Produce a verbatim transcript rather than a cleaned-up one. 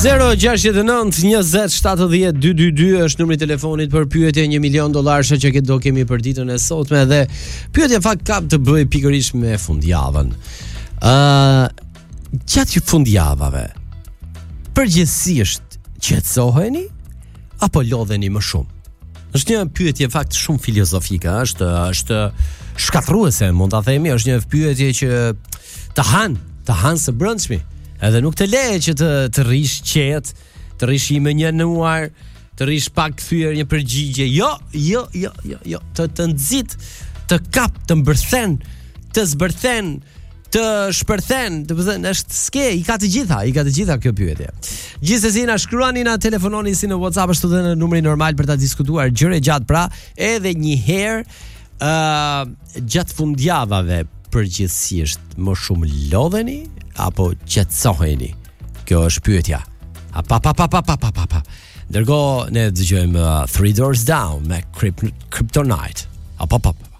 zero gjasht e nëntë njëzet shtatëdhjetë dyqindëdhjetë është numri i telefonit për pyetje një milion dollarësh që do kemi për ditën e sotme dhe pyetja fakt ka të bëjë pikërisht me fundjavën. Ë uh, gjatë fundjavave përgjithsisht qetësoheni apo lodheni më shumë? Është një pyetje fakt shumë filozofike, është është shkatërruese, mund ta themi, është një pyetje që të han, të han së brendshmi. Edhe nuk të leje që të, të rish qetë, të rish i menjenuar, të rish pak kthyer një përgjigje. Jo, jo, jo, jo, jo, të të nxit, të kap, të mbërthen, të zbërthen, të shpërthen, të thënë është ske, i ka të gjitha, i ka të gjitha kjo pyetje. Gjithsesi na shkruani, na telefononi si në WhatsApp ashtu edhe në numrin normal për ta diskutuar gjëre gjatë, pra, edhe një herë ë uh, gjatë fundjavave përgjithsisht më shumë lodheni apo qetësoheni? Kjo është pyetja. A pa pa pa pa pa pa pa. Dërgo ne dëgjojmë uh, Three Doors Down me Kryptonite. A pa pa pa.